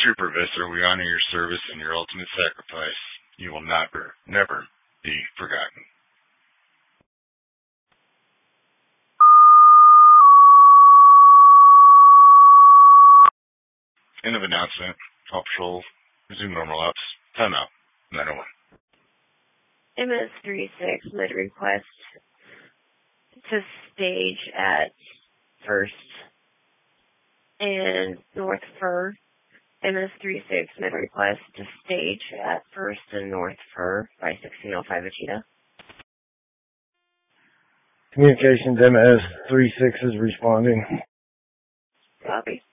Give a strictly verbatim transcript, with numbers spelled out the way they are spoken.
Trooper Visser, we honor your service and your ultimate sacrifice. You will never, never be forgotten. End of announcement. All patrol, resume normal ops. Timeout. nine oh one. M S thirty-six mid request to stage at First and North Fur. M S thirty-six mid request to stage at First and North Fur by sixteen oh five Wichita. Communications M S thirty-six is responding. Copy.